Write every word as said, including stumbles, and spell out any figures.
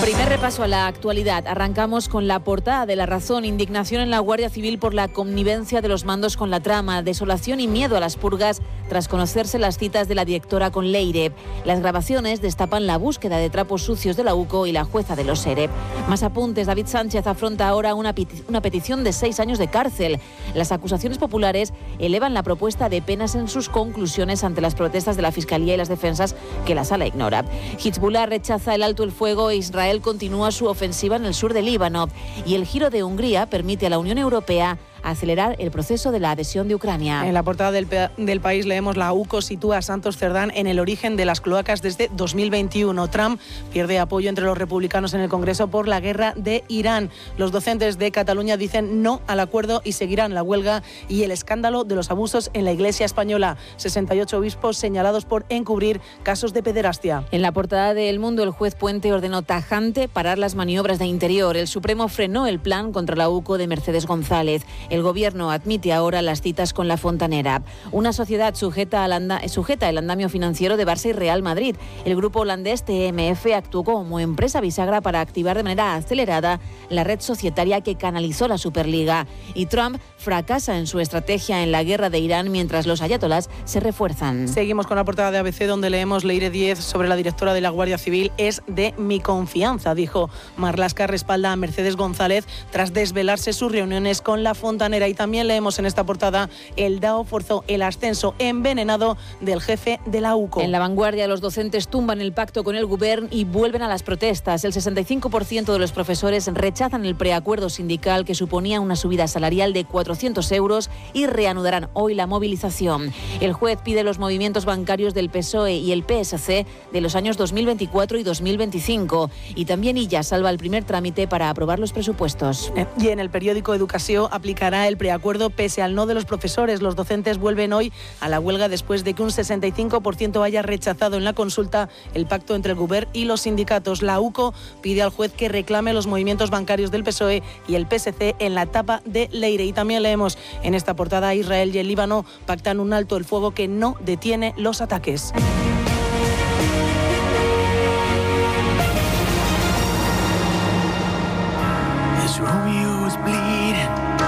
Primer repaso a la actualidad. Arrancamos con la portada de La Razón. Indignación en la Guardia Civil por la connivencia de los mandos con la trama. Desolación y miedo a las purgas tras conocerse las citas de la directora con Leire. Las grabaciones destapan la búsqueda de trapos sucios de la U C O y la jueza de los ERE. Más apuntes. David Sánchez afronta ahora una, peti- una petición de seis años de cárcel. Las acusaciones populares elevan la propuesta de penas en sus conclusiones ante las protestas de la Fiscalía y las defensas que la Sala ignora. Hezbollah rechaza el alto el fuego e Israel continúa su ofensiva en el sur del Líbano. Y el giro de Hungría permite a la Unión Europea acelerar el proceso de la adhesión de Ucrania. En la portada del, del país leemos: la U C O sitúa a Santos Cerdán en el origen de las cloacas desde dos mil veintiuno. Trump pierde apoyo entre los republicanos en el Congreso por la guerra de Irán. Los docentes de Cataluña dicen no al acuerdo y seguirán la huelga. Y el escándalo de los abusos en la Iglesia española. sesenta y ocho obispos señalados por encubrir casos de pederastia. En la portada de El Mundo, el juez Puente ordenó tajante parar las maniobras de Interior. El Supremo frenó el plan contra la U C O de Mercedes González. El Gobierno admite ahora las citas con la Fontanera. Una sociedad sujeta, al anda- sujeta el andamio financiero de Barça y Real Madrid. El grupo holandés T M F actuó como empresa bisagra para activar de manera acelerada la red societaria que canalizó la Superliga. Y Trump fracasa en su estrategia en la guerra de Irán mientras los ayatolás se refuerzan. Seguimos con la portada de A B C, donde leemos: Leire Díez sobre la directora de la Guardia Civil es de mi confianza, dijo. Marlaska respalda a Mercedes González tras desvelarse sus reuniones con la Fontanera. Y también leemos en esta portada: el D A O forzó el ascenso envenenado del jefe de la U C O. En La Vanguardia, los docentes tumban el pacto con el Govern y vuelven a las protestas. El sesenta y cinco por ciento de los profesores rechazan el preacuerdo sindical que suponía una subida salarial de cuatrocientos euros y reanudarán hoy la movilización. El juez pide los movimientos bancarios del P S O E y el P S C de los años dos mil veinticuatro y dos mil veinticinco. Y también Illa salva el primer trámite para aprobar los presupuestos. Y en el periódico Educació aplicará el preacuerdo pese al no de los profesores. Los docentes vuelven hoy a la huelga después de que un sesenta y cinco por ciento haya rechazado en la consulta el pacto entre el Govern y los sindicatos. La U C O pide al juez que reclame los movimientos bancarios del P S O E y el P S C en la etapa de Leire. Y también leemos en esta portada: Israel y el Líbano pactan un alto el fuego que no detiene los ataques. As Romeo was bleeding